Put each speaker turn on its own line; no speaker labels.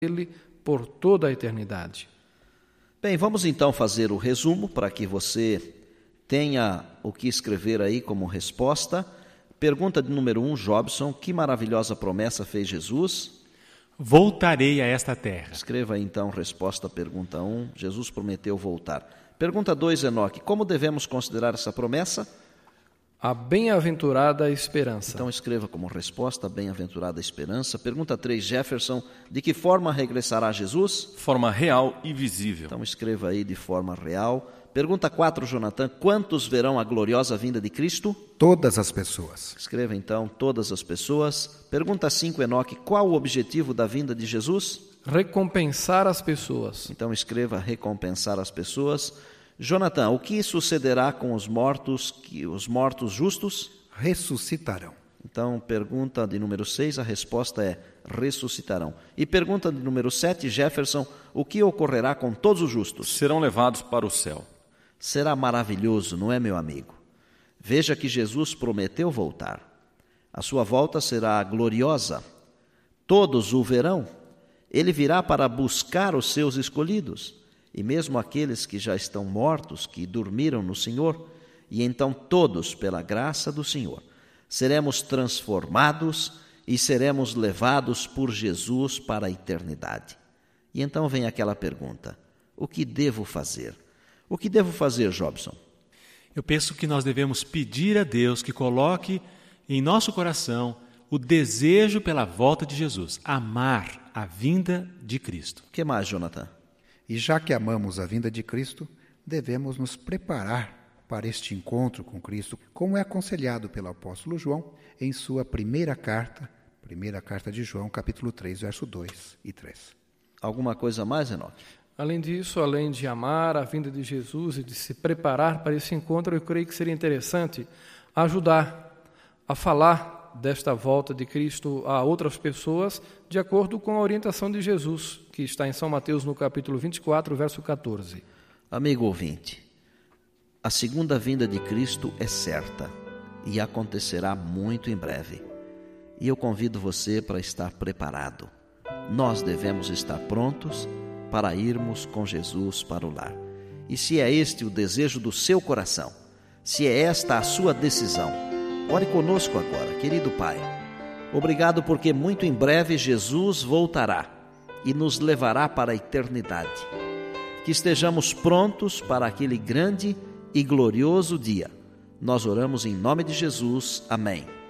Ele por toda a eternidade.
Bem, vamos então fazer o resumo para que você tenha o que escrever aí como resposta. Pergunta de número 1, Jobson: que maravilhosa promessa fez Jesus?
Voltarei a esta terra.
Escreva aí então resposta à pergunta 1, Jesus prometeu voltar. Pergunta 2, Enoque: como devemos considerar essa promessa?
A bem-aventurada esperança.
Então escreva como resposta a bem-aventurada esperança. Pergunta 3, Jefferson: de que forma regressará Jesus?
Forma real e visível.
Então escreva aí de forma real. Pergunta 4, Jonathan: quantos verão a gloriosa vinda de Cristo?
Todas as pessoas.
Escreva então todas as pessoas. Pergunta 5, Enoque: qual o objetivo da vinda de Jesus?
Recompensar as pessoas.
Então escreva recompensar as pessoas. Jonathan: o que sucederá com os mortos justos?
Ressuscitarão.
Então, pergunta de número 6, a resposta é ressuscitarão. E pergunta de número 7, Jefferson: o que ocorrerá com todos os justos?
Serão levados para o céu.
Será maravilhoso, não é, meu amigo? Veja que Jesus prometeu voltar. A sua volta será gloriosa. Todos o verão. Ele virá para buscar os seus escolhidos, e mesmo aqueles que já estão mortos, que dormiram no Senhor, e então todos, pela graça do Senhor, seremos transformados e seremos levados por Jesus para a eternidade. E então vem aquela pergunta: o que devo fazer? O que devo fazer, Jobson?
Eu penso que nós devemos pedir a Deus que coloque em nosso coração o desejo pela volta de Jesus, amar a vinda de Cristo.
O que mais, Jonathan?
E já que amamos a vinda de Cristo, devemos nos preparar para este encontro com Cristo, como é aconselhado pelo apóstolo João em sua primeira carta de João, capítulo 3, verso 2 e 3.
Alguma coisa mais, Enoque?
Além disso, além de amar a vinda de Jesus e de se preparar para esse encontro, eu creio que seria interessante ajudar a falar desta volta de Cristo a outras pessoas, de acordo com a orientação de Jesus, que está em São Mateus, no capítulo 24, verso 14.
Amigo ouvinte, a segunda vinda de Cristo é certa e acontecerá muito em breve. E eu convido você para estar preparado. Nós devemos estar prontos para irmos com Jesus para o lar. E se é este o desejo do seu coração, se é esta a sua decisão, ore conosco agora, querido Pai. Obrigado porque muito em breve Jesus voltará e nos levará para a eternidade. Que estejamos prontos para aquele grande e glorioso dia. Nós oramos em nome de Jesus. Amém.